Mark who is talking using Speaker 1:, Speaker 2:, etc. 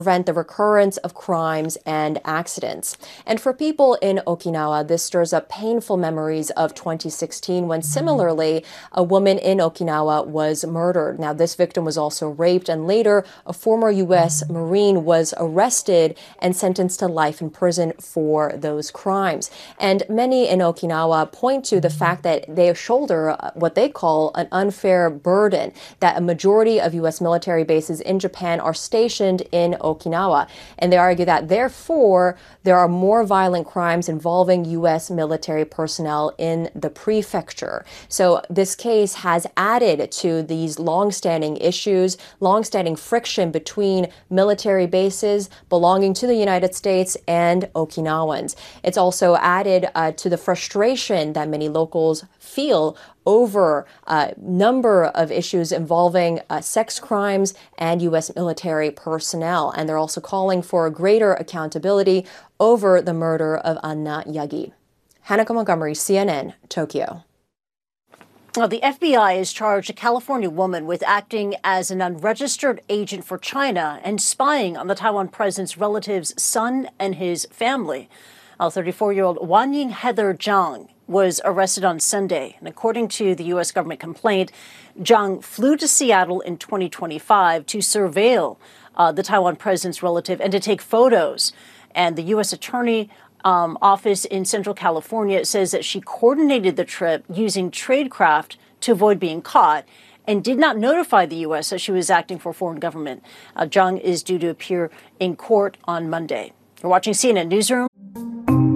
Speaker 1: prevent the recurrence of crimes and accidents. And for people in Okinawa, this stirs up painful memories of 2016 when similarly a woman in Okinawa was murdered. Now, this victim was also raped, and later a former U.S. Marine was arrested and sentenced to life in prison for those crimes. And many in Okinawa point to the fact that they shoulder what they call an unfair burden, that a majority of U.S. military bases in Japan are stationed in Okinawa. And they argue that, therefore, there are more violent crimes involving U.S. military personnel in the prefecture. So this case has added to these longstanding issues, longstanding friction between military bases belonging to the United States and Okinawans. It's also added to the frustration that many locals feel over a number of issues involving sex crimes and U.S. military personnel. And they're also calling for greater accountability over the murder of Anna Yagi. Hanako Montgomery, CNN, Tokyo.
Speaker 2: Well, the FBI has charged a California woman with acting as an unregistered agent for China and spying on the Taiwan president's relative's son and his family. 34-year-old Wanying Heather Zhang was arrested on Sunday. And according to the U.S. government complaint, Zhang flew to Seattle in 2025 to surveil the Taiwan president's relative and to take photos. And the U.S. Attorney office in Central California says that she coordinated the trip using tradecraft to avoid being caught and did not notify the U.S. that she was acting for a foreign government. Zhang is due to appear in court on Monday. You're watching CNN Newsroom.